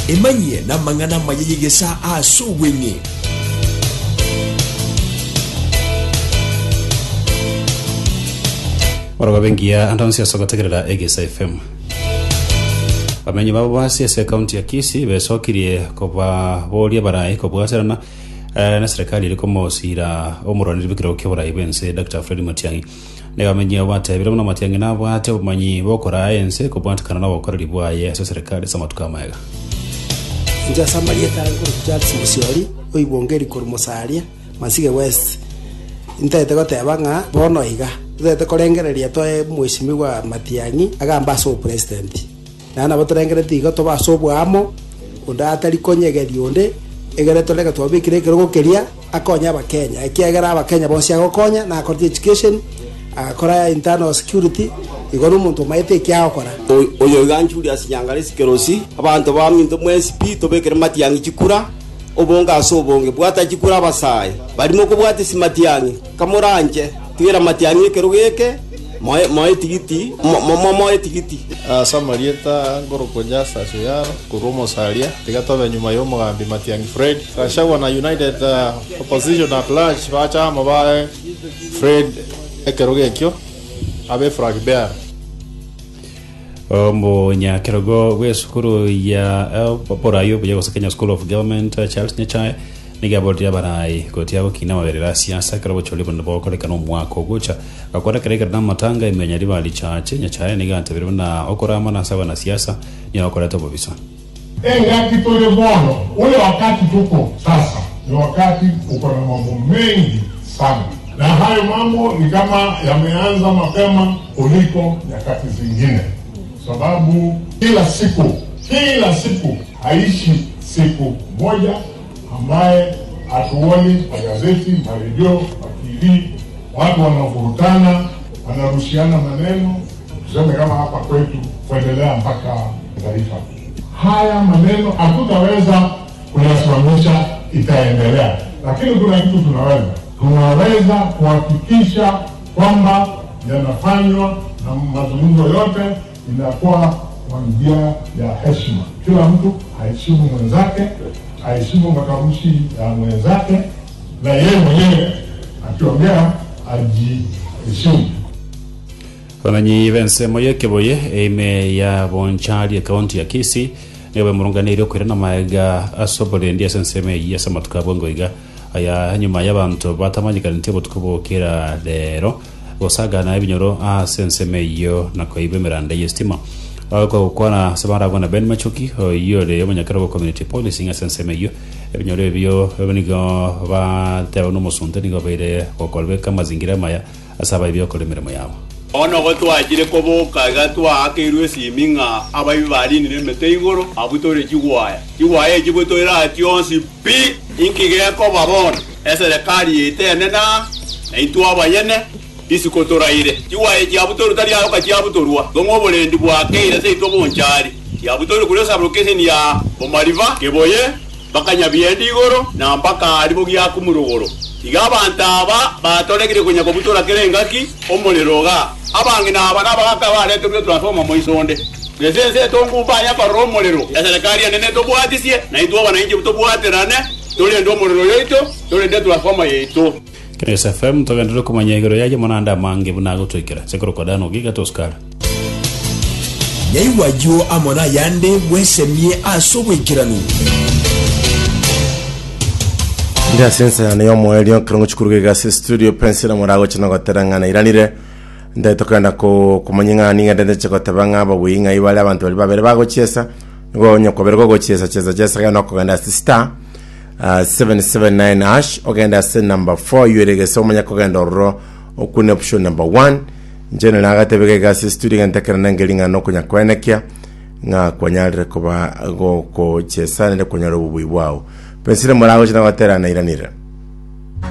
emanye na mangana mayigesa asubwenye Waraga bengia andansi asogategerera Egesa FM. Bamenyi babo basiese county ya Kisii besokirie koba bolia barai kobwaserana na serikali iliko mosira omuroniri bikiro kyoborai bense Dr. Fred Matiang'i ne bamenyi batebira muno Matiang'i nabo ate omanyi bokora ense kobwatikana nabo koreri bwaye ase serikali samatukamaega nja samaria tango Charles Musiori oibongeri korumosaria Masige West intete gotebanga bono iga zete korengereria toe mweshimiwa Matiang'i agamba so president na batorengereti iga to basobwa amo unda atari konyegeri onde egere tolega twabikire kirogokeria akonya abakenya ekiagera abakenya bonse agokonya na akora education akora internal security igoro umuntu maite kyakora oyo ganjuri asinyangale sikerosi abantu baminto mwesp tobekere Matiang'i chikura obonga asobonge bwata chikura abasaye barimo kubwata Matiang'i kamuranje tira Matiang'i kerugeke moe tigiti moe tigiti samarieta ngorokonya sasuyaro kurumo salia tigatobe nyuma yo mugambi Matiang'i Fred kashawa na United opposition at large bacha mabae Fred ekerugekyo abe fragbear Ombo nya kerogo wesukuru ya poporayo bya Kenya School of Government Charles Nyachae nigabotia barai kotiabo kina maberera siasa karabo chole bondo bokoleka no mwako gocha akora kereka na matanga imenya ribali chache Nyachae nigantabira na okorama na sawa na siasa ni okora to bobisa ngati tole bono ule wakati tuko sasa ni wakati uko na mambo mengi sana na hayo mambo ni kama yameanza mapema kuliko nyakati zingine sababu kila siku haishi siku moja ambaye atuoni magazeti, maredio, TV, watu wanavurutana, wanarushiana maneno, tuseme kama hapa kwetu kuendelea mpaka taifa. Haya maneno hatutaweza kuyasimamisha, itaendelea. Lakini kuna kitu tunaweza kuhakikisha kwamba yanafanywa na mazungumzo yote inakuwa kwa njia ya heshima. Kila mtu aheshimu mwenzake, aheshimu matamshi ya mwenzake, na yeye mwenyewe akiongea ajiheshimu. Wananyi bense moye keboye eme ya bonchali county ya Kisii niwe murunganiro kwirana maega asobole ndiye senseme yesa matukabongo iga aya nyuma y'abantu batamanyikana ntebo tukubokera lero osaga na ibinyoro senseme yo nakoibe miranda yestima ako kwana sabara gona Ben Machuki iyo le yomanyakaro community policing senseme yo ibinyoro ebyo ebonigo bateba no musunte nigo bere kokolbeka mazingira maya asaba ibyo kolemeremo yabo ono gotwagire koboka gatwa akirwe siminga abayi bali ni mete igoro abutore kigwaya ekibutorera ationsi pi inkige ko babona eserikali itenena na itwa bayene isikotoraire kigwaya kiabutoro tali aroka kiabutorwa ngobolendi bwakeira se itobonchari kiabutorwa kulosa location ya Bomariva keboye bakanya biendi igoro na mpaka alibogia kumurogoro igabantaba batolegire kunya kobutora kerengaki omoleroga abangi na abana bakabale tubyo transforma moisonde lesense tonguba ya paromolero ya serikali ya nene tobwatisie na itwa wananchi tobwaterane tole ndo molero yoito tole ndo transforma yeito Kenya FM togandiro kumanyegero yaje monanda mange bunago twekera sekoro kodano giga toskara Nyai wajo amona yande wesemie asobwekiranu ndia sensa na yomo elio krongo chikuruge gas studio pensila morago chino goteranga na iranire nda tokanda ko kumanyinga ninga ndende chikotabanga babwinga ibale abantu bali babere bago chesa ngo nyokobergo go chesa kana ko ganda star 779 hash ogenda sen number 4 yurege so manya ko ganda ro okune option number 1 njene na gatebege gas studio nganta kana ngelinga no kunya kwenekia nga kwanyalire ko ba go ko chesa ne kunyaro bubwi bwao pensile morago chino goterana iranire